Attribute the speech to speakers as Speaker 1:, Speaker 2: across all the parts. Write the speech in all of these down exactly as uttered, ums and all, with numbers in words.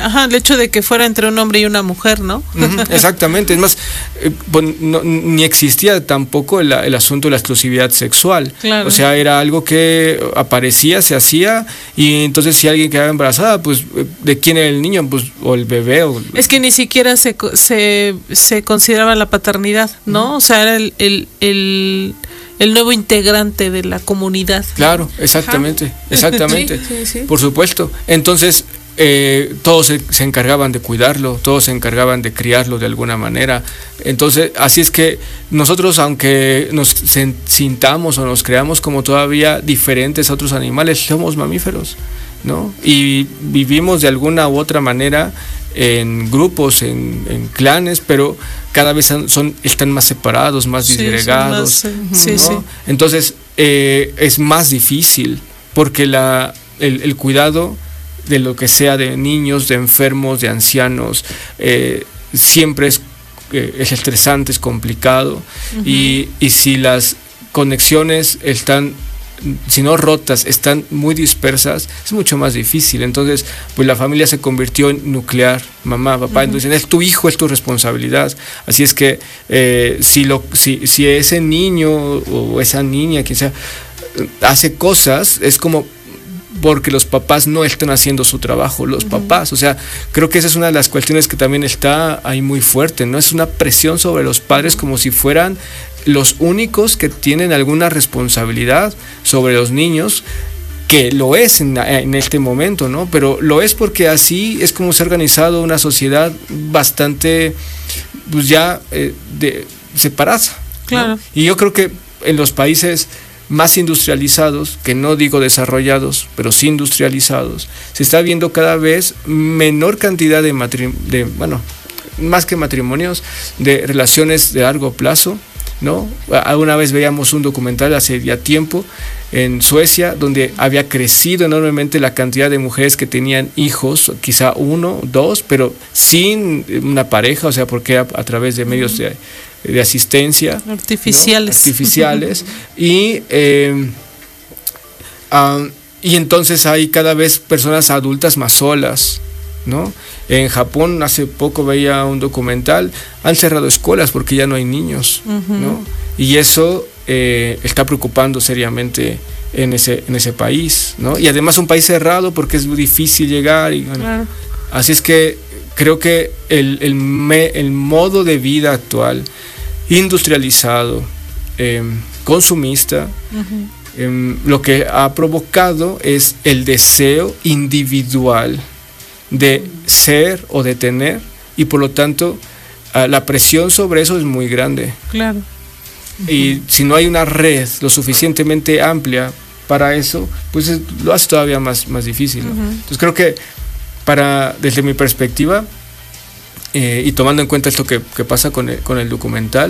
Speaker 1: ajá, el hecho de que fuera entre un hombre y una mujer, ¿no?
Speaker 2: Uh-huh, exactamente, es más, eh, pues, no, ni existía tampoco el, el asunto de la exclusividad sexual,
Speaker 1: claro.
Speaker 2: O sea, era algo que aparecía, se hacía, y entonces si alguien quedaba embarazada, pues, ¿de quién era el niño? Pues, o el bebé, o...
Speaker 1: Es que ni siquiera se, se, se consideraba la paternidad, ¿no? Uh-huh. O sea, era el, el, el el nuevo integrante de la comunidad.
Speaker 2: Claro, exactamente, Ajá. exactamente,
Speaker 1: sí, sí, sí.
Speaker 2: Por supuesto. Entonces, eh, todos se, se encargaban de cuidarlo, todos se encargaban de criarlo de alguna manera. Entonces, así es que nosotros, aunque nos sintamos o nos creamos como todavía diferentes a otros animales, somos mamíferos, ¿no? Y vivimos de alguna u otra manera en grupos, en, en clanes, pero cada vez son, son están más separados, más sí, disgregados, más, ¿no?
Speaker 1: sí, sí.
Speaker 2: Entonces eh, es más difícil porque la, el, el cuidado de lo que sea de niños, de enfermos, de ancianos, eh, siempre es, eh, es estresante, es complicado, uh-huh. y, y si las conexiones están, si no rotas, están muy dispersas, es mucho más difícil. Entonces, pues la familia se convirtió en nuclear, mamá, papá, uh-huh. Entonces es tu hijo, es tu responsabilidad. Así es que eh, si, lo, si, si ese niño o esa niña, quien sea, hace cosas, es como porque los papás no están haciendo su trabajo, los uh-huh. papás, o sea, creo que esa es una de las cuestiones que también está ahí muy fuerte, ¿no? Es una presión sobre los padres uh-huh. como si fueran los únicos que tienen alguna responsabilidad sobre los niños, que lo es en, en este momento, ¿no? Pero lo es porque así es como se ha organizado una sociedad bastante, pues ya eh, de, separada,
Speaker 1: claro.
Speaker 2: ¿no? Y yo creo que en los países más industrializados, que no digo desarrollados, pero sí industrializados, se está viendo cada vez menor cantidad de, matrim- de bueno, más que matrimonios, de relaciones de largo plazo, ¿no? Alguna vez veíamos un documental hace ya tiempo en Suecia donde había crecido enormemente la cantidad de mujeres que tenían hijos, quizá uno, dos, pero sin una pareja, o sea, porque a, a través de medios de, de asistencia
Speaker 1: artificiales,
Speaker 2: ¿no? artificiales y eh, um, y entonces hay cada vez personas adultas más solas, ¿no? En Japón hace poco veía un documental, han cerrado escuelas porque ya no hay niños, uh-huh. ¿no? Y eso eh, está preocupando seriamente en ese en ese país, ¿no? Y además un país cerrado porque es muy difícil llegar y bueno, claro. Así es que creo que el el, me, el modo de vida actual, industrializado, eh, consumista, uh-huh. eh, lo que ha provocado es el deseo individual de ser o de tener, y por lo tanto uh, la presión sobre eso es muy grande.
Speaker 1: Claro. Uh-huh.
Speaker 2: Y si no hay una red lo suficientemente amplia para eso, pues es, lo hace todavía más, más difícil, ¿no? Uh-huh. Entonces creo que para, desde mi perspectiva, eh, y tomando en cuenta esto que, que pasa con el, con el documental,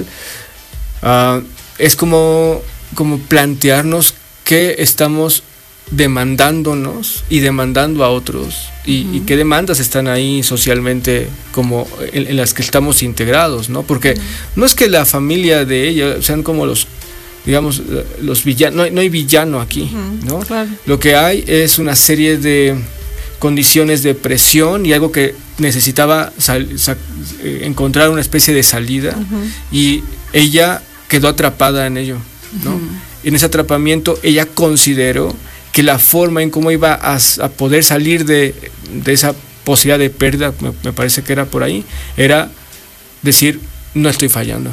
Speaker 2: uh, es como, como plantearnos qué estamos demandándonos y demandando a otros y, uh-huh. y qué demandas están ahí socialmente como en, en las que estamos integrados, ¿no? Porque uh-huh. no es que la familia de ella sean como los, digamos, los villanos, no hay, no hay villano aquí, uh-huh. ¿no?
Speaker 1: Claro.
Speaker 2: Lo que hay es una serie de condiciones de presión y algo que necesitaba sal, sal, encontrar una especie de salida, uh-huh. y ella quedó atrapada en ello, ¿no? Uh-huh. En ese atrapamiento ella consideró que la forma en cómo iba a, a poder salir de, de esa posibilidad de pérdida, me, me parece que era por ahí, era decir, no estoy fallando.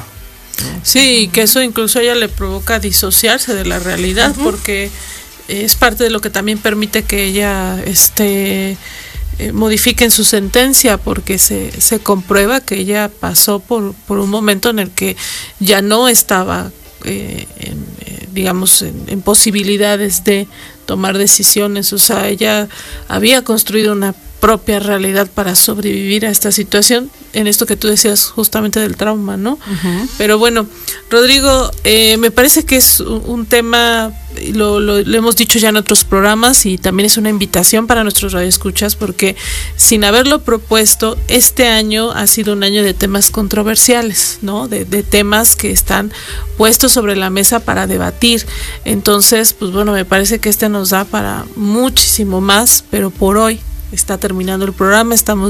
Speaker 1: Sí, que eso incluso a ella le provoca disociarse de la realidad, uh-huh. porque es parte de lo que también permite que ella este, eh, modifique en su sentencia, porque se, se comprueba que ella pasó por, por un momento en el que ya no estaba eh, en, eh, digamos en, en posibilidades de tomar decisiones. O sea, ella había construido una propia realidad para sobrevivir a esta situación, en esto que tú decías justamente del trauma, ¿no? Uh-huh. Pero bueno, Rodrigo, eh, me parece que es un, un tema, lo, lo, lo hemos dicho ya en otros programas, y también es una invitación para nuestros radioescuchas, porque sin haberlo propuesto, este año ha sido un año de temas controversiales, ¿no? De, de temas que están puestos sobre la mesa para debatir. Entonces, pues bueno, me parece que este nos da para muchísimo más, pero por hoy está terminando el programa, estamos